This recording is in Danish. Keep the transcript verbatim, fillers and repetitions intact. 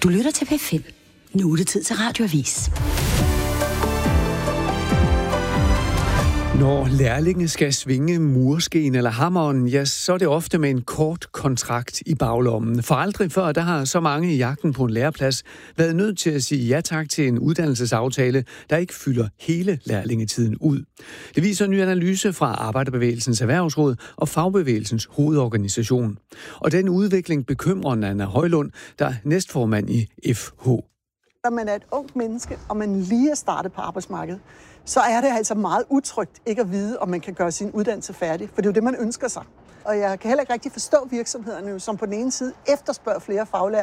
Du lytter til P fem. Nu er det tid til Radioavis. Når lærlinge skal svinge murskeen eller hammeren, ja, så er det ofte med en kort kontrakt i baglommen. For aldrig før, der har så mange i jagten på en læreplads været nødt til at sige ja tak til en uddannelsesaftale, der ikke fylder hele lærlingetiden ud. Det viser en ny analyse fra Arbejderbevægelsens Erhvervsråd og Fagbevægelsens Hovedorganisation. Og den udvikling bekymrer Nanna Højlund, der er næstformand i F H. Når man er et ungt menneske, og man lige er startet på arbejdsmarkedet, så er det altså meget utrygt ikke at vide, om man kan gøre sin uddannelse færdig. For det er jo det, man ønsker sig. Og jeg kan heller ikke rigtig forstå virksomhederne, som på den ene side efterspørger flere faglærte,